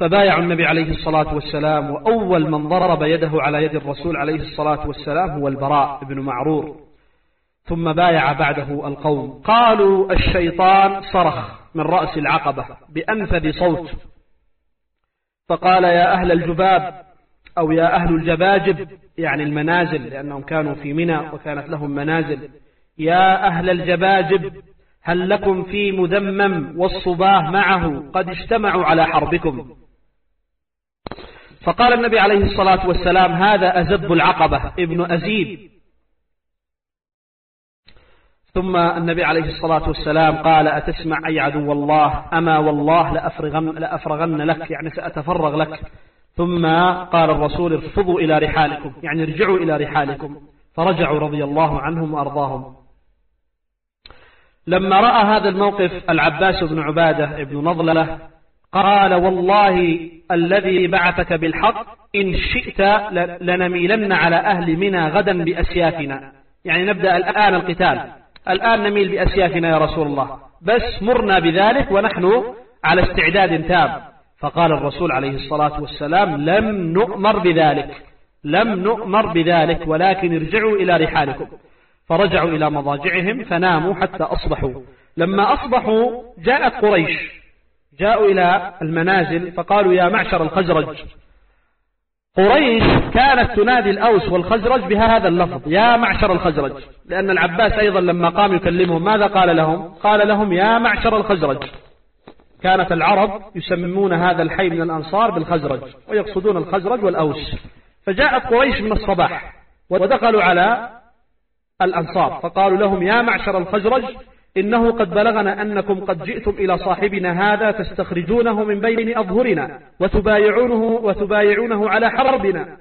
فبايعوا النبي عليه الصلاة والسلام، وأول من ضرب يده على يد الرسول عليه الصلاة والسلام هو البراء بن معرور، ثم بايع بعده القوم. قالوا الشيطان صرخ من رأس العقبة بأنفذ صوت فقال يا أهل الجباب أو يا أهل الجباجب، يعني المنازل، لأنهم كانوا في منى وكانت لهم منازل، يا أهل الجباجب هل لكم في مذمم والصباه معه قد اجتمعوا على حربكم. فقال النبي عليه الصلاة والسلام هذا أزب العقبة ابن أزيب. ثم النبي عليه الصلاة والسلام قال أتسمع أي عدو الله أما والله لأفرغن لك، يعني سأتفرغ لك. ثم قال الرسول ارفضوا إلى رحالكم، يعني ارجعوا إلى رحالكم، فرجعوا رضي الله عنهم وأرضاهم. لما رأى هذا الموقف العباس بن عبادة بن نضلة قال والله الذي بعثك بالحق إن شئت لنميلن على أهل منى غدا بأسيافنا، يعني نبدأ الآن القتال، الآن نميل بأسيافنا يا رسول الله، بس مرنا بذلك ونحن على استعداد تام. فقال الرسول عليه الصلاة والسلام لم نؤمر بذلك ولكن ارجعوا إلى رحالكم. فرجعوا إلى مضاجعهم فناموا حتى أصبحوا. لما أصبحوا جاءت قريش، جاءوا إلى المنازل فقالوا يا معشر الخزرج. قريش كانت تنادي الأوس والخزرج بهذا اللفظ يا معشر الخزرج، لأن العباس أيضا لما قام يكلمهم ماذا قال لهم؟ قال لهم يا معشر الخزرج. كانت العرب يسمون هذا الحي من الأنصار بالخزرج ويقصدون الخزرج والأوس. فجاءت قريش من الصباح ودخلوا على الأنصار فقالوا لهم يا معشر الخزرج إنه قد بلغنا أنكم قد جئتم إلى صاحبنا هذا تستخرجونه من بين أظهرنا وتبايعونه على حربنا،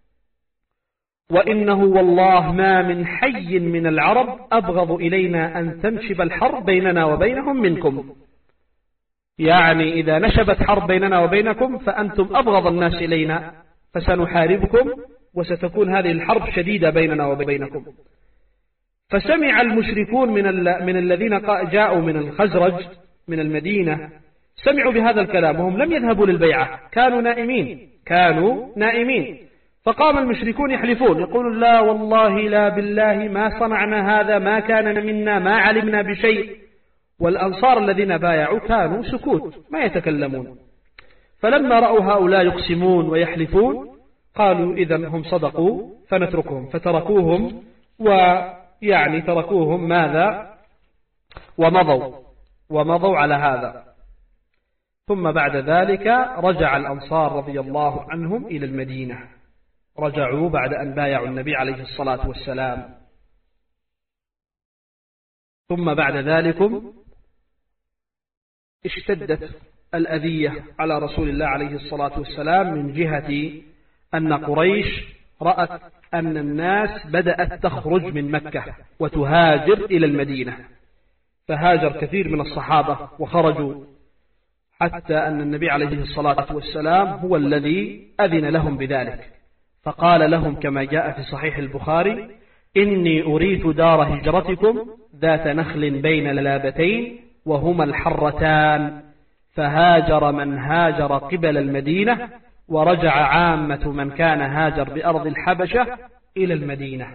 وإنه والله ما من حي من العرب أبغض إلينا أن تنشب الحرب بيننا وبينهم منكم، يعني إذا نشبت حرب بيننا وبينكم فأنتم أبغض الناس إلينا، فسنحاربكم وستكون هذه الحرب شديدة بيننا وبينكم. فسمع المشركون من الذين جاءوا من الخزرج من المدينة، سمعوا بهذا الكلام وهم لم يذهبوا للبيعة، كانوا نائمين. فقام المشركون يحلفون يقولون لا والله لا بالله ما صنعنا هذا، ما كان منا، ما علمنا بشيء. والأنصار الذين بايعوا كانوا سكوت ما يتكلمون. فلما رأوا هؤلاء يقسمون ويحلفون قالوا إذن هم صدقوا فنتركهم، فتركوهم ويعني تركوهم ماذا ومضوا على هذا. ثم بعد ذلك رجع الأنصار رضي الله عنهم إلى المدينة، رجعوا بعد أن بايعوا النبي عليه الصلاة والسلام. ثم بعد ذلك اشتدت الأذية على رسول الله عليه الصلاة والسلام من جهة أن قريش رأت أن الناس بدأت تخرج من مكة وتهاجر إلى المدينة، فهاجر كثير من الصحابة وخرجوا، حتى أن النبي عليه الصلاة والسلام هو الذي أذن لهم بذلك، فقال لهم كما جاء في صحيح البخاري إني أريد دار هجرتكم ذات نخل بين لابتين وهما الحرتان، فهاجر من هاجر قبل المدينة ورجع عامة من كان هاجر بأرض الحبشة إلى المدينة.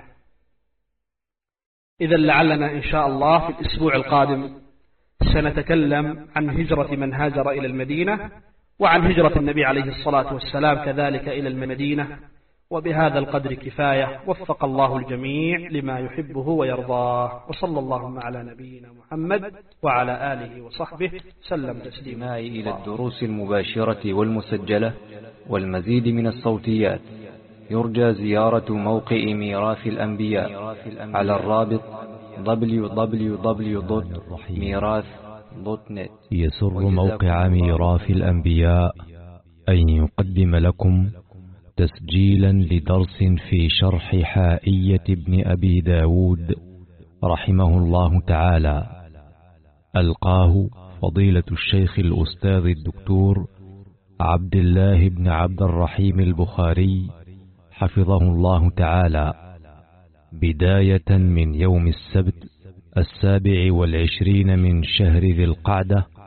إذا لعلنا إن شاء الله في الأسبوع القادم سنتكلم عن هجرة من هاجر إلى المدينة وعن هجرة النبي عليه الصلاة والسلام كذلك إلى المدينة. وبهذا القدر كفاية، وفق الله الجميع لما يحبه ويرضاه، وصلى اللهم على نبينا محمد وعلى آله وصحبه سلم تسليما. إلى الدروس المباشرة والمسجلة والمزيد من الصوتيات يرجى زيارة موقع ميراث الأنبياء على الرابط www.mirath.net. يسر موقع ميراث الأنبياء أن يقدم لكم تسجيلا لدرس في شرح حائية ابن أبي داود رحمه الله تعالى، ألقاه فضيلة الشيخ الأستاذ الدكتور عبد الله بن عبد الرحيم البخاري حفظه الله تعالى، بداية من يوم السبت 27 من شهر ذي القعدة